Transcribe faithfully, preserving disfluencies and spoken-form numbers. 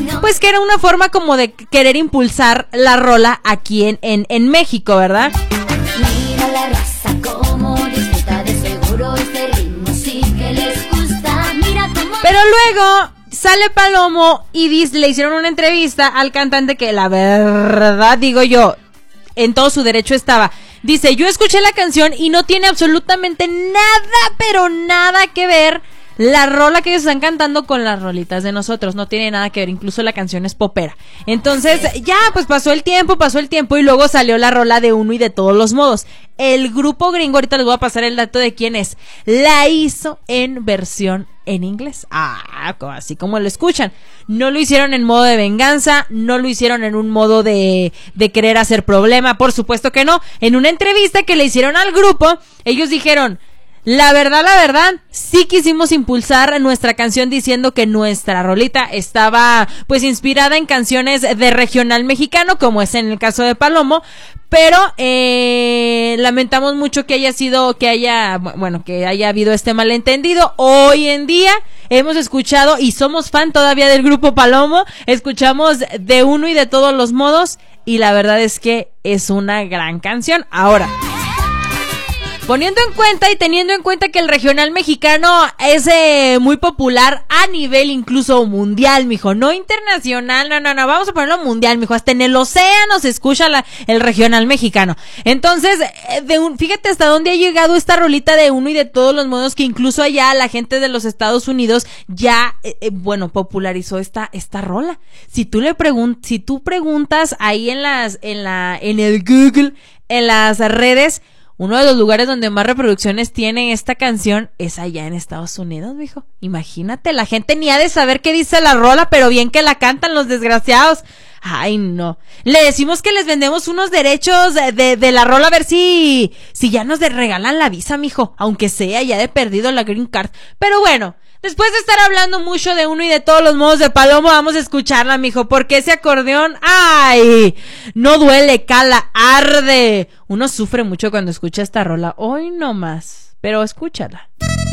pues que era una forma como de querer impulsar la rola aquí en, en, en México, ¿verdad? Mira la raza como disfruta, de seguro este ritmo sí que les gusta. Mira cómo... Pero luego sale Palomo y dice, le hicieron una entrevista al cantante que la verdad, digo yo, en todo su derecho estaba. Dice, yo escuché la canción y no tiene absolutamente nada, pero nada que ver la rola que ellos están cantando con las rolitas de nosotros. No tiene nada que ver, incluso la canción es popera. Entonces, ya, pues pasó el tiempo, pasó el tiempo y luego salió la rola de Uno y de Todos los Modos. El grupo gringo, ahorita les voy a pasar el dato de quién es, la hizo en versión en inglés. Ah, así como lo escuchan. No lo hicieron en modo de venganza, no lo hicieron en un modo de, de querer hacer problema, por supuesto que no. En una entrevista que le hicieron al grupo, ellos dijeron, la verdad, la verdad, sí quisimos impulsar nuestra canción diciendo que nuestra rolita estaba pues inspirada en canciones de regional mexicano, como es en el caso de Palomo, pero eh, lamentamos mucho que haya sido, que haya, bueno, que haya habido este malentendido. Hoy en día hemos escuchado y somos fan todavía del grupo Palomo, escuchamos de Uno y de Todos los Modos y la verdad es que es una gran canción. Ahora, poniendo en cuenta y teniendo en cuenta que el regional mexicano es eh, muy popular a nivel incluso mundial, mijo, no internacional, no, no, no, vamos a ponerlo mundial, mijo, hasta en el océano se escucha la, el regional mexicano. Entonces, eh, de un, fíjate hasta dónde ha llegado esta rolita de Uno y de Todos los Modos, que incluso allá la gente de los Estados Unidos ya, eh, eh, bueno, popularizó esta, esta rola. Si tú le pregun- si tú preguntas ahí en las, en la, en el Google, en las redes, uno de los lugares donde más reproducciones tiene esta canción es allá en Estados Unidos, mijo. Imagínate, la gente ni ha de saber qué dice la rola, pero bien que la cantan los desgraciados. Ay, no. Le decimos que les vendemos unos derechos de, de, de la rola a ver si, si ya nos de regalan la visa, mijo. Aunque sea ya de perdido la green card. Pero bueno, después de estar hablando mucho de Uno y de Todos los Modos de Palomo, vamos a escucharla, mijo, porque ese acordeón, ¡ay! No duele, cala, arde. Uno sufre mucho cuando escucha esta rola. Hoy no más, pero escúchala.